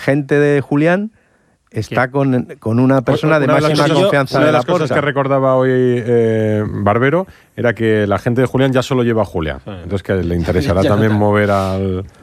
gente de Julián está con una persona de máxima confianza Una de de las Laporta. cosas que recordaba hoy Barbero era que la gente de Julián ya solo lleva a Julián. Entonces que le interesará también mover al